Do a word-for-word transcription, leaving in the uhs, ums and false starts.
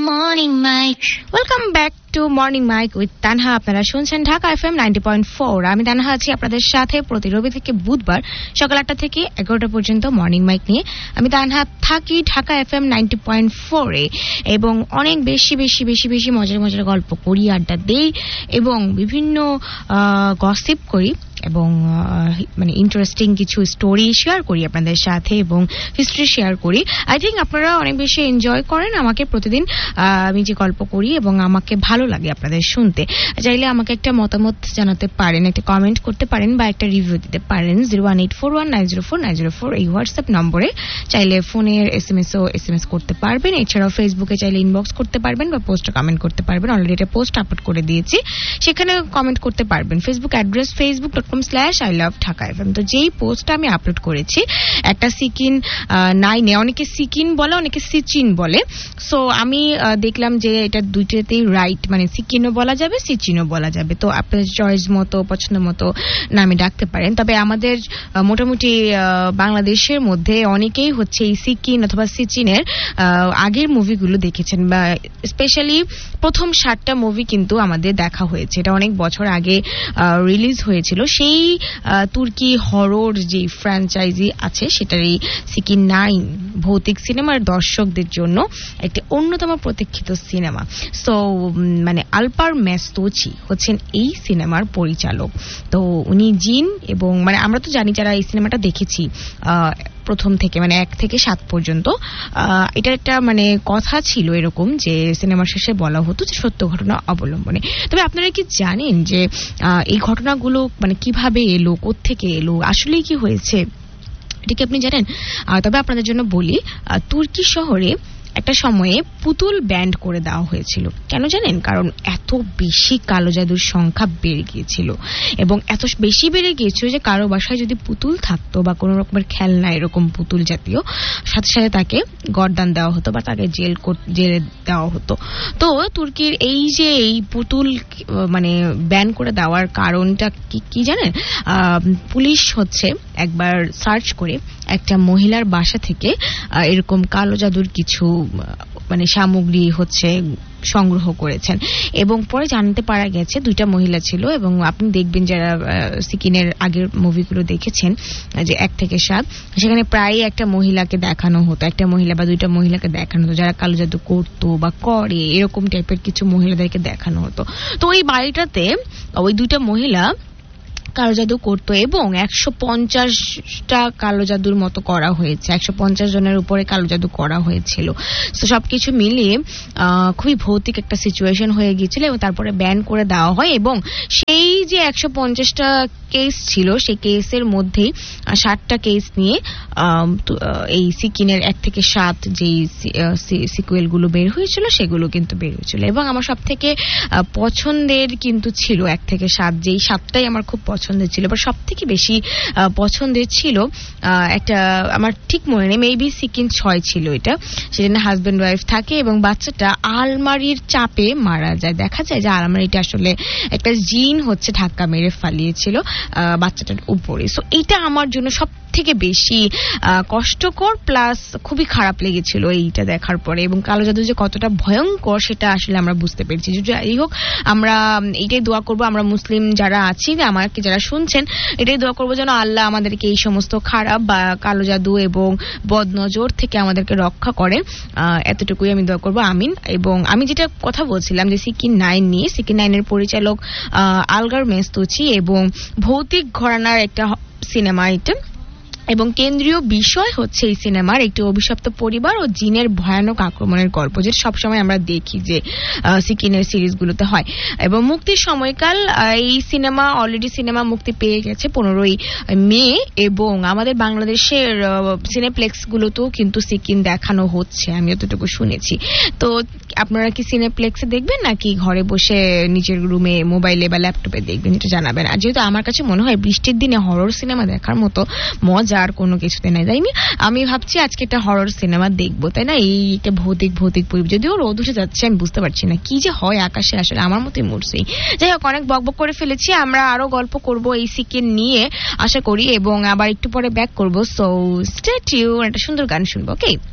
Morning Mike. Welcome back to Morning Mike with Tanha. আপনারা শুনছেন Dhaka FM ninety point four. আমি তানহা আছি আপনাদের সাথে প্রতি রবি থেকে বুধবার সকাল আটটা থেকে এগারোটা পর্যন্ত মর্নিং মাইক নিয়ে। আমি তানহা থাকি Dhaka FM ninety point four এ এবং অনেক বেশি বেশি বেশি বেশি মজার মজার গল্প করি, আড্ডা দেই এবং বিভিন্ন গসিপ করি এবং মানে ইন্টারেস্টিং কিছু স্টোরি শেয়ার করি আপনাদের সাথে এবং হিস্ট্রি শেয়ার করি। আই থিঙ্ক আপনারা অনেক বেশি এনজয় করেন আমাকে প্রতিদিন আমি যে গল্প করি এবং আমাকে ভালো লাগে আপনাদের শুনতে। চাইলে আমাকে একটা মতামত জানাতে পারেন, একটা কমেন্ট করতে পারেন বা একটা রিভিউ দিতে পারেন zero one eight four one nine zero four nine zero four এই হোয়াটসঅ্যাপ নম্বরে। চাইলে ফোনের S M S O S M S করতে পারবেন। এছাড়াও ফেসবুকে চাইলে ইনবক্স করতে পারবেন বা পোস্টে কমেন্ট করতে পারবেন। অলরেডি একটা পোস্ট আপলোড করে দিয়েছি, সেখানে কমেন্ট করতে পারবেন। Facebook address Facebook dot com slash I love Dhaka FM. তো যেই পোস্টটা আমি আপলোড করেছি একটা সিকিন নাইনে, অনেকে সিকিন বলে অনেকে সিচিন বলে। সো আমি দেখলাম যে এটা দুইটাতেই রাইট, মানে সিকিনও বলা যাবে সিচিনও বলা যাবে। তো আপনার চয়েস মতো পছন্দ মতো নামে ডাকতে পারেন। তবে আমাদের মোটামুটি বাংলাদেশের মধ্যে অনেকেই হচ্ছে এই সিকিন অথবা সিচিনের আগের মুভিগুলো দেখেছেন বা স্পেশালি প্রথম ষাটটা মুভি কিন্তু আমাদের দেখা হয়েছে। এটা অনেক বছর আগে রিলিজ হয়েছিল। সেই তুর্কি হরর যে ফ্র্যাঞ্চাইজি আছে সেটার এই সিকিন নাইন ভৌতিক সিনেমার দর্শকদের জন্য একটি অন্যতম প্রতীক্ষিত সিনেমা। সো মানে আলপার মেস্তোচি হচ্ছেন এই সিনেমার পরিচালক। তো উনি জিন এবং মানে আমরা তো জানি যারা এই সিনেমাটা দেখেছি প্রথম থেকে মানে এক থেকে সাত পর্যন্ত, এটা একটা মানে কথা ছিল এরকম যে সিনেমার শেষে বলা হতো যে সত্য ঘটনা অবলম্বনে। তবে আপনারা কি জানেন যে এই ঘটনাগুলো মানে কিভাবে এলো, কোত্থেকে এলো, আসলেই কি হয়েছে, এটা কি আপনি জানেন? তবে আপনাদের জন্য বলি, তুর্কি শহরে একটা সময়ে পুতুল ব্যান্ড করে দেওয়া হয়েছিল। কেন জানেন? কারণ এত বেশি কালো জাদুর সংখ্যা বেড়ে গিয়েছিল এবং এত বেশি বেড়ে গিয়েছিল যে কারো বাসায় যদি পুতুল থাকতো বা কোনো রকমের খেলনা এরকম পুতুল জাতীয়, সাথে সাথে তাকে গর্দান দেওয়া হতো বা তাকে জেল জেলে দেওয়া হতো। তো তুর্কির এই যে এই পুতুল মানে ব্যান করে দেওয়ার কারণটা কি কি জানেন? পুলিশ হচ্ছে একবার সার্চ করে একটা মহিলার বাসা থেকে এরকম কালো জাদুর কিছু মানে সামগ্রী হচ্ছে সংগ্রহ করেছেন এবং পরে জানতে পারা গেছে দুইটা মহিলা ছিল। এবং আপনি দেখবেন যারা সিকিনের আগের মুভিগুলো দেখেছেন যে এক থেকে সাত, সেখানে প্রায় একটা মহিলাকে দেখানো হতো, একটা মহিলা বা দুইটা মহিলাকে দেখানো হতো যারা কালো জাদু করতো বা করে, এরকম টাইপের কিছু মহিলাদেরকে দেখানো হতো। তো ওই বাড়িটাতে ওই দুইটা মহিলা কালো জাদু করতো এবং একশো পঞ্চাশটা কালো জাদুর মতো করা হয়েছে, একশো পঞ্চাশ জনের উপরে কালো জাদু করা হয়েছিল। তো সবকিছু মিলিয়ে খুবই ভৌতিক একটা সিচুয়েশন হয়ে গিয়েছিল এবং তারপরে ব্যান করে দেওয়া হয়। এবং সেই যে একশো পঞ্চাশটা কেস ছিল সেই কেসের মধ্যেই ষাটটা কেস নিয়ে এই সিকিনের এক থেকে সাত যেই সিকুয়েলগুলো বের হয়েছিল সেগুলো কিন্তু বের হয়েছিল। এবং আমার সব থেকে পছন্দের কিন্তু ছিল এক থেকে সাত, যেই সাতটাই আমার খুব পছন্দের ছিল। বা সব থেকে বেশি পছন্দের ছিল একটা, আমার ঠিক মনে নেই, মেবি সিকিন ছয় ছিল এটা। সেখানে হাজব্যান্ড ওয়াইফ থাকে এবং বাচ্চাটা আলমারির চাপে মারা যায়। দেখা যায় যে আলমারিটা আসলে একটা জিন হচ্ছে ধাক্কা মেরে ফালিয়েছিল বাচ্চাটার উপরে। সো এটা আমার জন্য সব থেকে বেশি কষ্টকর প্লাস খুবই খারাপ লেগেছিল এইটা দেখার পরে। এবং কালো জাদু যে কতটা ভয়ঙ্কর সেটা আসলে আমরা বুঝতে পেরেছি। যাই হোক, আমরা এইটাই দোয়া করবো, আমরা মুসলিম যারা আছি, আমাকে যারা শুনছেন, এটাই দোয়া করবো যেন আল্লাহ আমাদেরকে এই সমস্ত খারাপ বা কালো জাদু এবং বদনজর থেকে আমাদেরকে রক্ষা করে। এতটুকুই আমি দোয়া করবো, আমিন। এবং আমি যেটা কথা বলছিলাম যে সিকিন নাইন নিয়ে, সিকিন নাইনের পরিচালক আলগার মেস্তোচি এবং ভৌতিক ঘরানার একটা সিনেমা এটা এবং কেন্দ্রীয় বিষয় হচ্ছে এই সিনেমার একটি অভিশপ্ত পরিবার ও জিনের ভয়ানক আক্রমণের গল্প, যেটা সবসময় আমরা দেখি যে সিকিনের সিরিজগুলোতে হয়। এবং মুক্তির সময়কাল, এই সিনেমা অলরেডি সিনেমা মুক্তি পেয়ে গেছে পনেরোই মে এবং আমাদের বাংলাদেশের সিনেপ্লেক্সগুলোতেও কিন্তু সিকিন দেখানো হচ্ছে, আমি এতটুকু শুনেছি। তো আপনারা কি সিনেপ্লেক্সে দেখবেন নাকি ঘরে বসে নিজের রুমে মোবাইলে বা ল্যাপটপে দেখবেন, এটা জানাবেন। আর যেহেতু আমার কাছে মনে হয় বৃষ্টির দিনে হরর সিনেমা দেখার মতো মজা আর কোনো কিছুতে নাই, তাই আমি ভাবছি আজকে একটা হরর সিনেমা দেখবো, তাই না? এই একটা ভৌতিক ভৌতিক পরিবেশ, যদিও রোদ উঠে যাচ্ছে, আমি বুঝতে পারছি না কি যে হয় আকাশে, আসলে আমার মতোই মরছেই। যাই হোক, অনেক বকবক করে ফেলেছি, আমরা আরো গল্প করব এই সিকিন নিয়ে আশা করি এবং আবার একটু পরে ব্যাক করবো। সো স্টে টিউন, একটা সুন্দর গান শুনবো। ওকে।